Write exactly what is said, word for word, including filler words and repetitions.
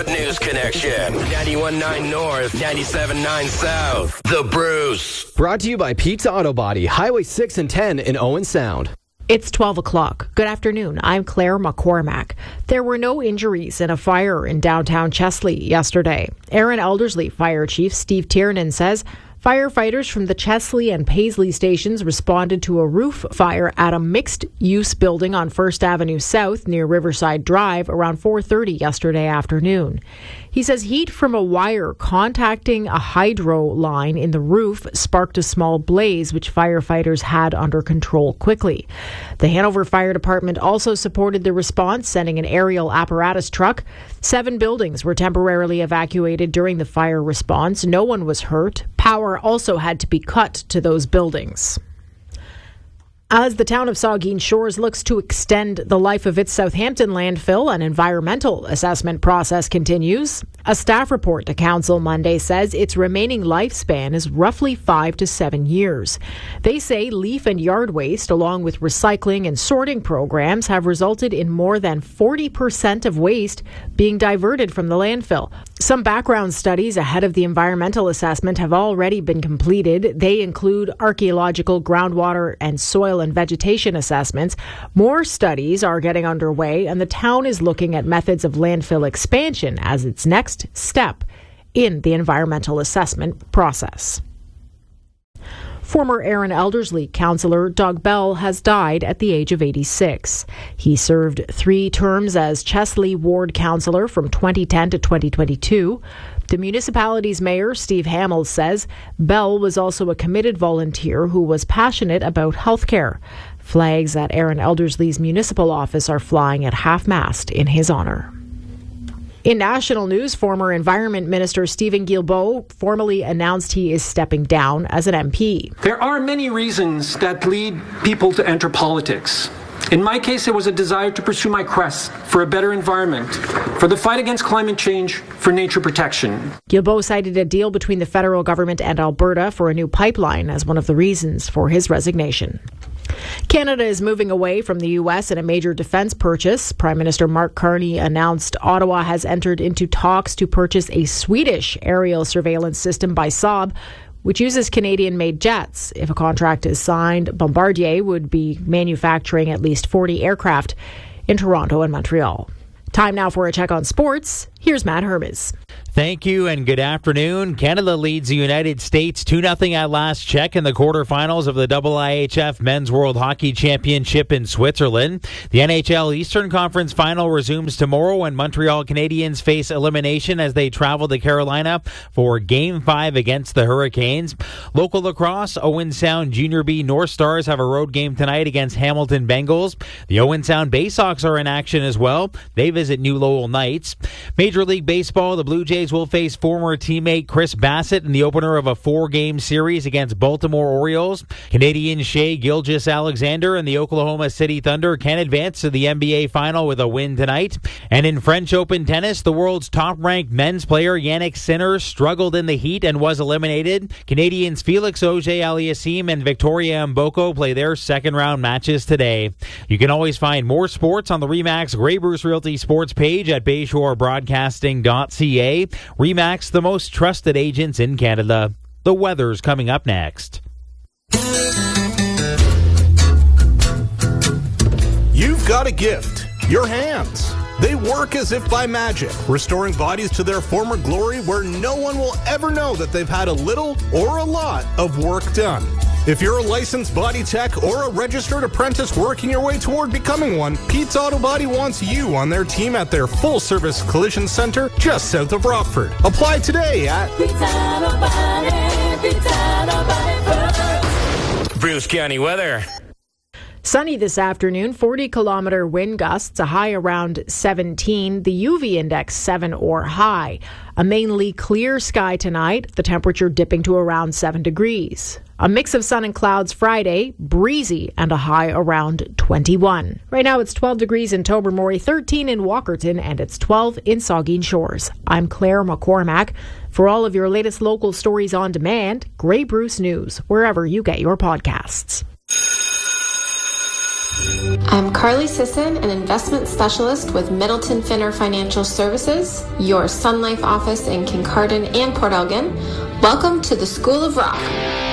Good News Connection. ninety-one point nine North, ninety-seven point nine South. The Bruce. Brought to you by Pizza Auto Body, Highway six and ten in Owen Sound. It's twelve o'clock. Good afternoon. I'm Claire McCormack. There were no injuries in a fire in downtown Chesley yesterday. Aaron Elderslie Fire Chief Steve Tiernan says firefighters from the Chesley and Paisley stations responded to a roof fire at a mixed-use building on First Avenue South near Riverside Drive around four thirty yesterday afternoon. He says heat from a wire contacting a hydro line in the roof sparked a small blaze, which firefighters had under control quickly. The Hanover Fire Department also supported the response, sending an aerial apparatus truck. Seven buildings were temporarily evacuated during the fire response. No one was hurt. Power also had to be cut to those buildings. As the town of Saugeen Shores looks to extend the life of its Southampton landfill, an environmental assessment process continues. A staff report to council Monday says its remaining lifespan is roughly five to seven years. They say leaf and yard waste, along with recycling and sorting programs, have resulted in more than forty percent of waste being diverted from the landfill. Some background studies ahead of the environmental assessment have already been completed. They include archaeological, groundwater, and soil and vegetation assessments. More studies are getting underway, and the town is looking at methods of landfill expansion as its next step in the environmental assessment process. Former Aaron Elderslie councillor Doug Bell has died at the age of eighty-six. He served three terms as Chesley Ward councillor from twenty ten to twenty twenty-two. The municipality's mayor, Steve Hamill, says Bell was also a committed volunteer who was passionate about healthcare. Flags at Aaron Elderslie's municipal office are flying at half-mast in his honour. In national news, former Environment Minister Stephen Guilbeault formally announced he is stepping down as an M P. There are many reasons that lead people to enter politics. In my case, it was a desire to pursue my quest for a better environment, for the fight against climate change, for nature protection. Guilbeault cited a deal between the federal government and Alberta for a new pipeline as one of the reasons for his resignation. Canada is moving away from the U S in a major defense purchase. Prime Minister Mark Carney announced Ottawa has entered into talks to purchase a Swedish aerial surveillance system by Saab, which uses Canadian-made jets. If a contract is signed, Bombardier would be manufacturing at least forty aircraft in Toronto and Montreal. Time now for a check on sports. Here's Matt Hermes. Thank you and good afternoon. Canada leads the United States two nothing at last check in the quarterfinals of the I I H F Men's World Hockey Championship in Switzerland. The N H L Eastern Conference Final resumes tomorrow when Montreal Canadiens face elimination as they travel to Carolina for Game five against the Hurricanes. Local lacrosse, Owen Sound Junior B North Stars have a road game tonight against Hamilton Bengals. The Owen Sound Bay Sox are in action as well. They visit New Lowell Knights. Major League Baseball, the Blue Jays will face former teammate Chris Bassett in the opener of a four-game series against Baltimore Orioles. Canadian Shea Gilgeous-Alexander and the Oklahoma City Thunder can advance to the N B A Final with a win tonight. And in French Open tennis, the world's top-ranked men's player Yannick Sinner struggled in the heat and was eliminated. Canadians Felix Auger-Aliassime and Victoria Mboko play their second-round matches today. You can always find more sports on the RE/MAX Grey Bruce Realty Sports page at bayshore broadcasting dot c a. RE/MAX, the most trusted agents in Canada. The weather's coming up next. You've got a gift. Your hands. They work as if by magic, restoring bodies to their former glory where no one will ever know that they've had a little or a lot of work done. If you're a licensed body tech or a registered apprentice working your way toward becoming one, Pete's Auto Body wants you on their team at their full-service collision center just south of Rockford. Apply today at Pete's Auto Body, Pete's Auto Body. Bruce County weather. Sunny this afternoon, forty kilometer wind gusts, a high around seventeen, the U V index seven or high. A mainly clear sky tonight, the temperature dipping to around seven degrees. A mix of sun and clouds Friday, breezy and a high around twenty-one. Right now it's twelve degrees in Tobermory, thirteen in Walkerton, and it's twelve in Saugeen Shores. I'm Claire McCormack. For all of your latest local stories on demand, Grey Bruce News, wherever you get your podcasts. I'm Carly Sisson, an investment specialist with Middleton Finner Financial Services, your Sun Life office in Kincardine and Port Elgin. Welcome to the School of Rock.